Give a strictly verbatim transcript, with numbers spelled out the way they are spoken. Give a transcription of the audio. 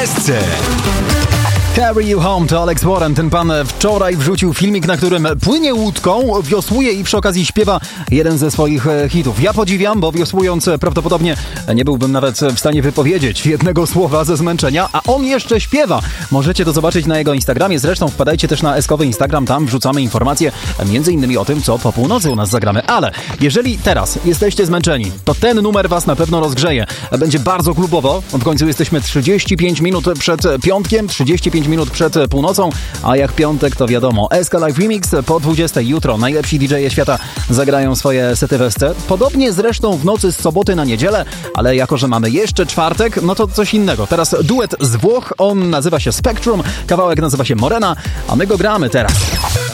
S C. Carry You Home to Alex Warren. Ten pan wczoraj wrzucił filmik, na którym płynie łódką, wiosłuje i przy okazji śpiewa jeden ze swoich hitów. Ja podziwiam, bo wiosłując prawdopodobnie nie byłbym nawet w stanie wypowiedzieć jednego słowa ze zmęczenia, a on jeszcze śpiewa. Możecie to zobaczyć na jego Instagramie. Zresztą wpadajcie też na eskowy Instagram, tam wrzucamy informacje między innymi o tym, co po północy u nas zagramy. Ale jeżeli teraz jesteście zmęczeni, to ten numer was na pewno rozgrzeje. Będzie bardzo klubowo. W końcu jesteśmy trzydzieści pięć minut przed piątkiem, trzydzieści pięć minut przed północą, a jak piątek to wiadomo, S K Live Remix po dwudziestej jutro. Najlepsi D J e świata zagrają swoje sety w S C. Podobnie zresztą w nocy z soboty na niedzielę, ale jako, że mamy jeszcze czwartek, no to coś innego. Teraz duet z Włoch, on nazywa się Spectrum, kawałek nazywa się Morena, a my go gramy teraz.